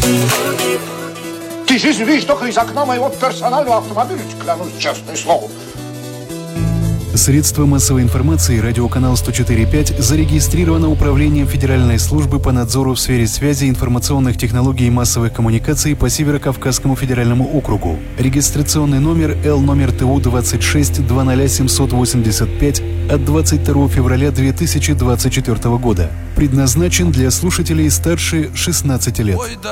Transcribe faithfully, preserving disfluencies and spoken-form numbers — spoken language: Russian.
Ты жизнь видишь только из окна моего персонального автомобиля, клянусь, честное слово. Средства массовой информации радиоканал сто четыре и пять зарегистрировано Управлением Федеральной службы по надзору в сфере связи, информационных технологий и массовых коммуникаций по Северо-Кавказскому федеральному округу. Регистрационный номер Л номер Т У двадцать шесть двадцать семьсот восемьдесят пять от двадцать второго февраля две тысячи двадцать четвёртого года. Предназначен для слушателей старше шестнадцати лет.